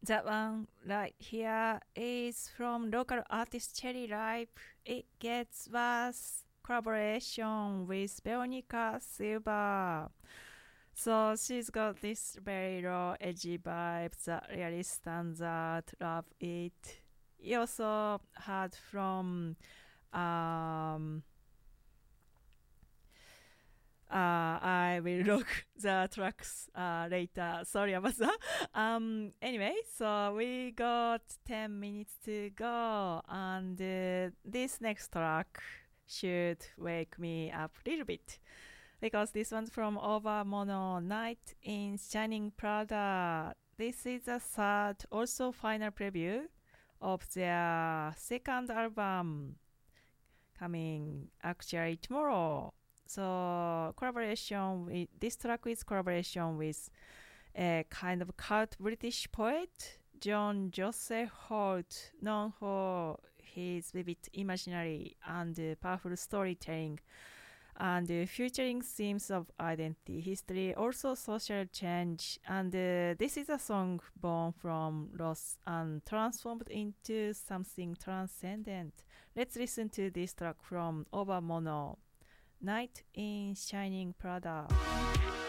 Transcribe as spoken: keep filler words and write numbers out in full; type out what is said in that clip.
That one right here is from local artist Cherry Ripe. It gets worse. Collaboration with Veronica Silva. So she's got this very raw, edgy vibe that really stands out. Love it. You also heard from um, uh, I will look the tracks uh, later. Sorry about that. Um, anyway, so we got ten minutes to go, and uh, this next track should wake me up a little bit because this one's from Overmono Night in Shining Prada. This is the third, also final preview of their second album coming actually tomorrow. So collaboration with this track is collaboration with a kind of cult British poet John Joseph Holt, known for his vivid imaginary and uh, powerful storytelling, and uh, featuring themes of identity, history, also social change. And uh, this is a song born from loss and transformed into something transcendent. Let's listen to this track from Overmono, Night in Shining Prada.